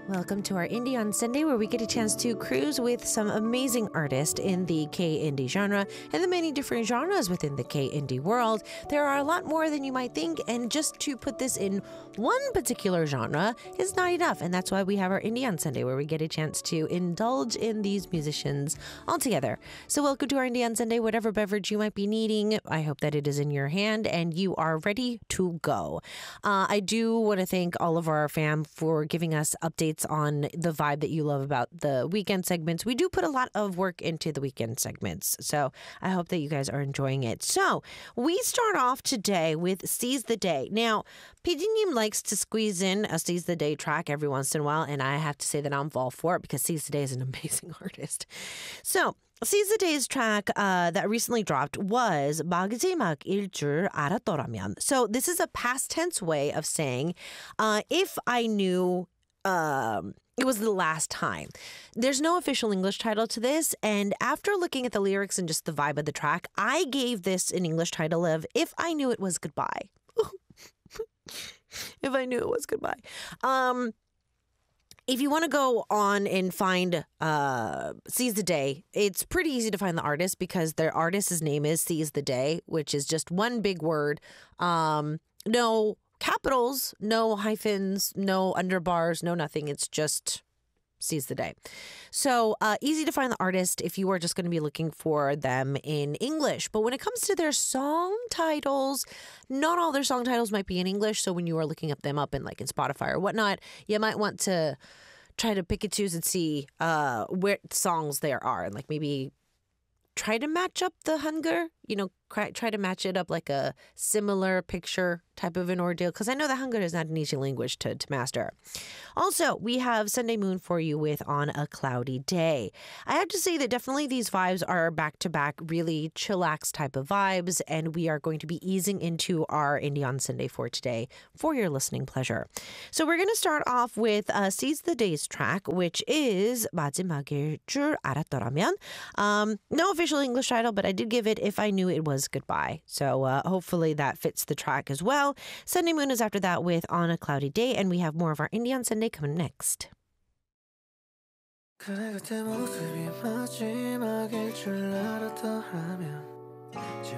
Welcome to our Indie on Sunday, where we get a chance to cruise with some amazing artists in the K-indie genre and the many different genres within the K-indie world. There are a lot more than you might think, and just to put this in one particular genre is not enough. And that's why we have our Indie on Sunday, where we get a chance to indulge in these musicians all together. So welcome to our Indie on Sunday. Whatever beverage you might be needing, I hope that it is in your hand and you are ready to go. I do want to thank all of our fam for giving us updates on the vibe that you love about the weekend segments. We do put a lot of work into the weekend segments, so I hope that you guys are enjoying it. So we start off today with Seize the Day. Now, PD님 likes to squeeze in a Seize the Day track every once in a while, and I have to say that I'm all for it because Seize the Day is an amazing artist. So Seize the Day's track that recently dropped was 마지막일 줄 알았더라면. So this is a past tense way of saying if I knew it was the last time. There's no official English title to this, and after looking at the lyrics and just the vibe of the track, I gave this an English title of If I Knew It Was Goodbye. If I knew it was goodbye. If you want to go on and find Seize the Day, it's pretty easy to find the artist because their artist's name is Seize the Day, which is just one big word. No capitals, no hyphens, no underbars, no nothing. It's just Seize the Day. So easy to find the artist if you are just going to be looking for them in English. But when it comes to their song titles, not all their song titles might be in English. So when you are looking them up in Spotify or whatnot, you might want to try to pick and choose and see where songs there are, and maybe try to match up the hunger, try to match it up like a similar picture type of an ordeal, because I know the Hangul is not an easy language to master. Also, we have Sunday Moon for you with On a Cloudy Day. I have to say that definitely these vibes are back-to-back, really chillax type of vibes, and we are going to be easing into our Indie on Sunday for today for your listening pleasure. So we're going to start off with Seize the Day's track, which is 마지막일 줄 알았더라면. No official English title, but I did give it If I Knew It Was Goodbye. So hopefully that fits the track as well. Sunday Moon is after that with On a Cloudy Day, and we have more of our Indie on Sunday coming next. 그래 그때 모습이 마지막일 줄 알았더라면